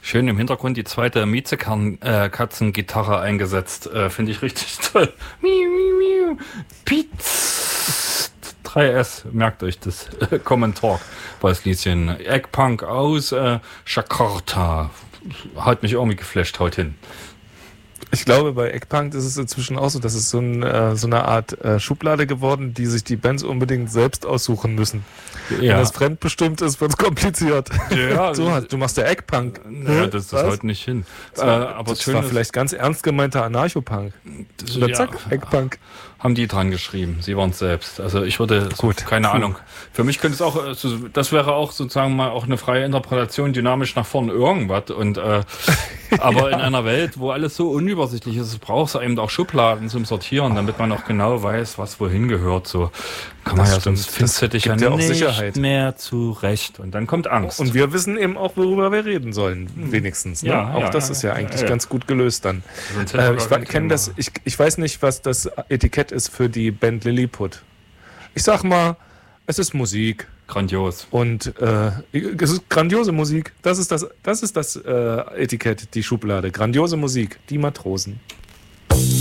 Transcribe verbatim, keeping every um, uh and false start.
Schön im Hintergrund die zweite Miezekatzengitarre eingesetzt. Äh, Finde ich richtig toll. Miu, miu, miu. Pietz. drei S, merkt euch das äh, Kommentar bei das Liedchen. Eggpunk aus äh, Jakarta. Hat mich irgendwie geflasht, haut hin. Ich glaube, bei Eggpunk ist es inzwischen auch so, dass es so, ein, äh, so eine Art äh, Schublade geworden, die sich die Bands unbedingt selbst aussuchen müssen. Ja. Wenn das fremdbestimmt ist, wird es kompliziert. Ja, so, hast, du machst ja Eggpunk. Ja, das, das haut nicht hin. Das war, äh, aber das war vielleicht ganz ernst gemeinter Anarchopunk. Oder zack, ja, Eggpunk. Haben die dran geschrieben. Sie waren es selbst. Also ich würde, gut, so, keine cool. Ahnung. Für mich könnte es auch, das wäre auch sozusagen mal auch eine freie Interpretation, dynamisch nach vorne irgendwas. Und äh, aber ja. In einer Welt, wo alles so unübersichtlich ist, brauchst du eben auch Schubladen zum Sortieren, damit man auch genau weiß, was wohin gehört. So kann man das ja, stimmt. Sonst findest du dich ja nicht auch Sicherheit. Mehr zurecht. Und dann kommt Angst. Und wir wissen eben auch, worüber wir reden sollen, wenigstens. Ne? Ja, auch ja, das ja, ist ja eigentlich ja, ja. ganz gut gelöst dann. Äh, ich kenne das, ich, ich weiß nicht, was das Etikett ist für die Band Lilliput. Ich sag mal, es ist Musik. Grandios. Und äh, es ist grandiose Musik. Das ist das, das, ist das äh, Etikett, die Schublade. Grandiose Musik, die Matrosen.